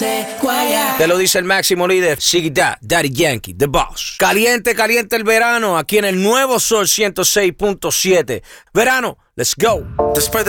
sé guayar. Te lo dice el máximo líder, Siggy Daddy Yankee, The Boss. Caliente, caliente el verano, aquí en el nuevo Sol 106.7. Verano, let's go. Después de